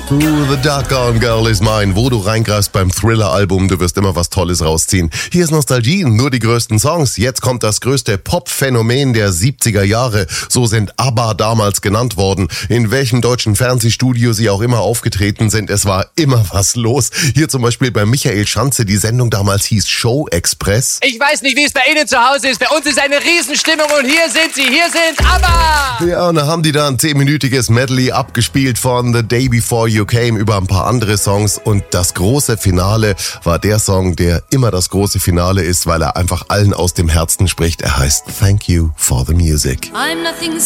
The Doggone Girl Is Mine. Wo du reingreifst beim Thriller-Album, du wirst immer was Tolles rausziehen. Hier ist Nostalgie, nur die größten Songs. Jetzt kommt das größte Pop-Phänomen der 70er Jahre. So sind ABBA damals genannt worden. In welchem deutschen Fernsehstudio sie auch immer aufgetreten sind, es war immer was los. Hier zum Beispiel bei Michael Schanze, die Sendung damals hieß Show Express. Ich weiß nicht, wie es bei Ihnen zu Hause ist. Bei uns ist eine Riesenstimmung und hier sind sie. Hier sind ABBA! Ja, und da haben die da ein 10-minütiges Medley abgespielt von The Day Before You Came über ein paar andere Songs. Und das große Finale war der Song, der immer das große Finale ist, weil er einfach allen aus dem Herzen spricht. Er heißt Thank You for the Music. I'm nothing